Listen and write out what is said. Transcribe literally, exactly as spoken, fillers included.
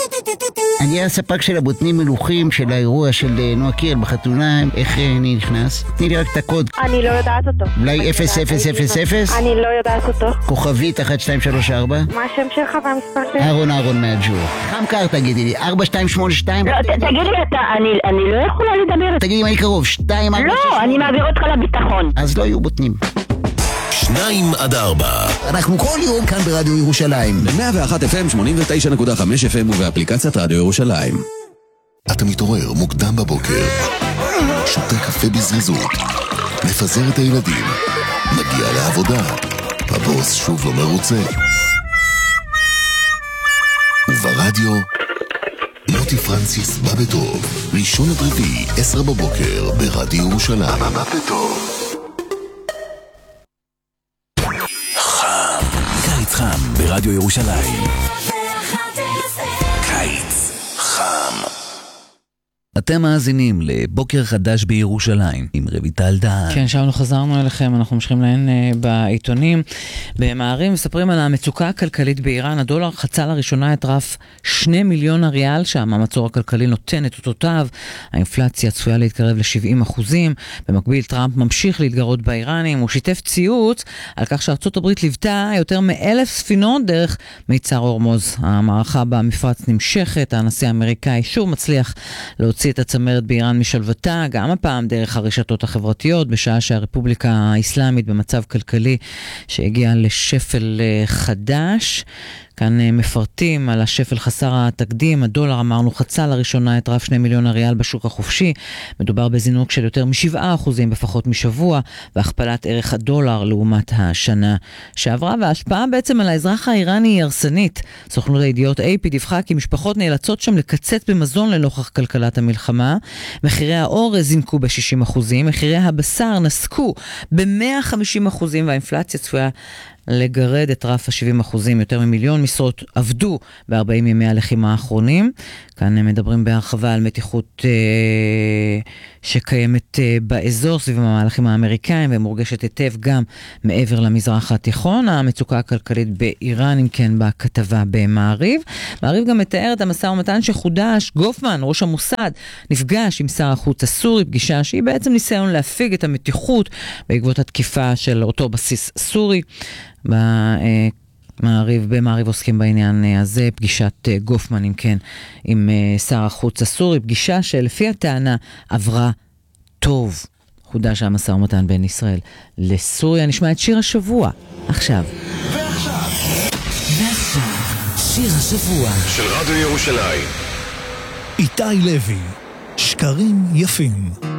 אני הספק של הבוטנים מלוכים של האירוע של נועה קירל בחתונה. איך אני נכנס? תני לי רק את הקוד. אני לא יודעת אותו. אולי אפס אפס אפס אפס? אני לא יודעת אותו. כוכבית אחת שתיים שלוש ארבע? מה השם שלך והמספר שלך? אהרון אהרון מהג'ור. חם קר תגידי לי, ארבע שתיים שמונה שתיים? לא, תגיד לי אתה, אני לא יכולה לדבר. תגידי אם אני קרוב, שתיים ארבע שש? לא, אני מעביר אותך לביטחון. אז לא יהיו בוטנים. שניים עד ארבע. אנחנו כל יום כאן ברדיו ירושלים. ב-מאה ואחת אף אם, שמונים ותשע נקודה חמש אף אם ובאפליקציית רדיו ירושלים. אתה מתעורר מוקדם בבוקר, שותה קפה בזריזות, מפזר את הילדים, מגיע לעבודה, הבוס שוב לא מרוצה. וברדיו, מוטי פרנסיס בא בטוב, ראשון עד רביעי, עשר בבוקר, ברדיו ירושלים. בא בטוב. קיץ חם ברדיו ירושלים. קיץ חם. אתם מאזינים לבוקר חדש בירושלים עם רויטל דהן. כן, שם חזרנו אליכם, אנחנו ממשיכים להן uh, בעיתונים. במעריב מספרים על המצוקה הכלכלית באיראן. הדולר חצה לראשונה את רף שני מיליון הריאל, שם המצור הכלכלי נותן את אותותיו. האינפלציה צפויה להתקרב ל-שבעים אחוזים. במקביל טראמפ ממשיך להתגרות באיראנים. הוא שיתף ציוץ על כך שארצות הברית ליוותה יותר מאלף ספינות דרך מיצר הורמוז. המערכה במפרץ נמשכת. הנשיא האמריקאי שוב מצליח להוציא את הצמרת באיראן משלוותה, גם הפעם דרך הרשתות החברתיות, בשעה שהרפובליקה האסלאמית במצב כלכלי שהגיע לשפל חדש. כאן מפרטים על השפל חסר התקדים. הדולר, אמרנו, חצה לראשונה את רף שני מיליון הריאל בשוק החופשי. מדובר בזינוק של יותר משבעה אחוזים בפחות משבוע, והכפלת ערך הדולר לעומת השנה שעברה. וההשפעה בעצם על האזרח האיראני היא הרסנית. סוכנות הידיעות איי פי דיווחה כי משפחות נאלצות שם לקצץ במזון לנוכח כלכלת המלחמה. מחירי האור זינקו ב-שישים אחוזים, מחירי הבשר נסקו ב-מאה וחמישים אחוזים, והאינפלציה צפויה לגרד את רף ה-שבעים אחוזים. יותר ממיליון משרות עבדו ב-ארבעים ימי הלחימה האחרונים. כאן הם מדברים בהרחבה על מתיחות אה, שקיימת אה, באזור סביב המהלכים האמריקאים, ומורגשת היטב גם מעבר למזרח התיכון. המצוקה הכלכלית באיראן, אם כן, בכתבה במעריב. מעריב גם מתאר את המשא ומתן שחודש. גופמן, ראש המוסד, נפגש עם שר החוץ הסורי, פגישה שהיא בעצם ניסיון להפיג את המתיחות בעקבות התקיפה של אותו בסיס סורי. במעריב, במעריב עוסקים בעניין הזה, פגישת גופמן, אם כן, עם שר החוץ הסורי, פגישה שלפי הטענה עברה טוב. חודש המשא ומתן בין ישראל לסוריה. נשמע את שיר השבוע עכשיו. ועכשיו ועכשיו שיר השבוע של רדיו ירושלים. איתי לוי, שקרים יפים.